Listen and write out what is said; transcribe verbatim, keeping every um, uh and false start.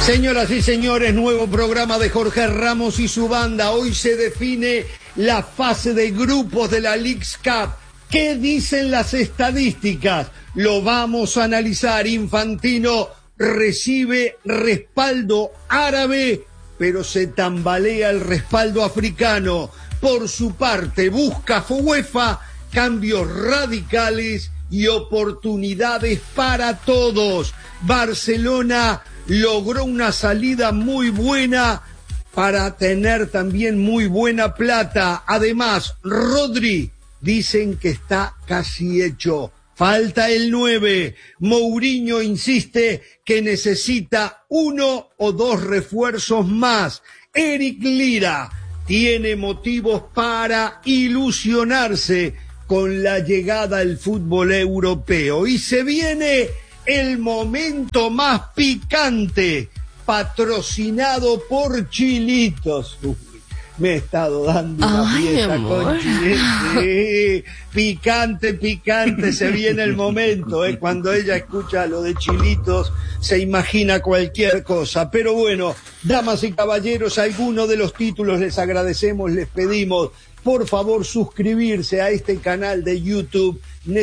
Señoras y señores, nuevo programa de Jorge Ramos y su banda. Hoy se define la fase de grupos de la Leagues Cup. ¿Qué dicen las estadísticas? Lo vamos a analizar. Infantino recibe respaldo árabe, pero se tambalea el respaldo africano. Por su parte, busca UEFA cambios radicales y oportunidades para todos. Barcelona logró una salida muy buena para tener también muy buena plata. Además, Rodri dicen que está casi hecho. Falta el nueve. Mourinho insiste que necesita uno o dos refuerzos más. Eric Lira tiene motivos para ilusionarse con la llegada al fútbol europeo. Y se viene el momento más picante, patrocinado por Chilitos. Uy, me he estado dando una Ay, fiesta amor. con Chilitos. Sí, picante, picante, se viene el momento, ¿eh? Cuando ella escucha lo de Chilitos, se imagina cualquier cosa. Pero bueno, damas y caballeros, algunos de los títulos les agradecemos, les pedimos, por favor, suscribirse a este canal de YouTube.